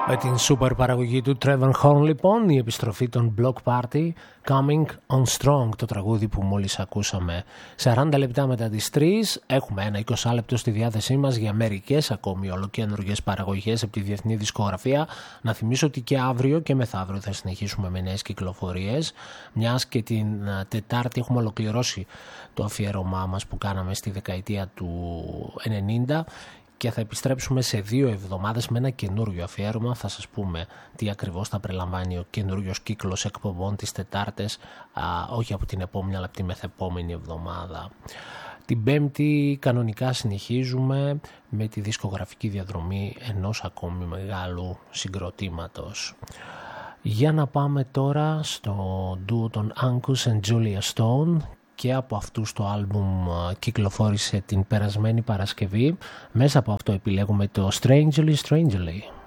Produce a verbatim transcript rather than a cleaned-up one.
Με την σούπερ παραγωγή του Trevor Horn, λοιπόν, η επιστροφή των Block Party, Coming on Strong, το τραγούδι που μόλις ακούσαμε. σαράντα λεπτά μετά τις τρεις έχουμε ένα είκοσι λεπτό στη διάθεσή μας για μερικές ακόμη ολοκένουργες παραγωγές από τη διεθνή δισκογραφία. Να θυμίσω ότι και αύριο και μεθαύριο θα συνεχίσουμε με νέες κυκλοφορίες, μιας και την Τετάρτη έχουμε ολοκληρώσει το αφιέρωμά μας που κάναμε στη δεκαετία του ενενήντα. Και θα επιστρέψουμε σε δύο εβδομάδες με ένα καινούριο αφιέρωμα. Θα σας πούμε τι ακριβώς θα περιλαμβάνει ο καινούριος κύκλος εκπομπών τις Τετάρτες, α, όχι από την επόμενη αλλά από τη μεθεπόμενη εβδομάδα. Την Πέμπτη κανονικά συνεχίζουμε με τη δισκογραφική διαδρομή ενός ακόμη μεγάλου συγκροτήματος. Για να πάμε τώρα στο ντουο των Angus and Julia Stone. Και από αυτούς το άλμπουμ κυκλοφόρησε την περασμένη Παρασκευή. Μέσα από αυτό επιλέγουμε το Strangely Strangely.